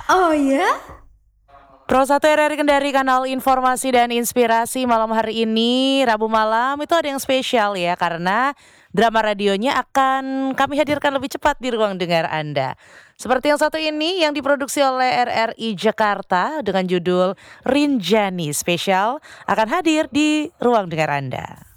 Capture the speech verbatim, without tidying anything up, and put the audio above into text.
Oh ya? Pro satu R R I Kendari, kanal informasi dan inspirasi. Malam hari ini, Rabu malam, itu ada yang spesial ya, karena drama radionya akan kami hadirkan lebih cepat di ruang dengar Anda. Seperti yang satu ini, yang diproduksi oleh R R I Jakarta dengan judul Rinjani Spesial, akan hadir di ruang dengar Anda.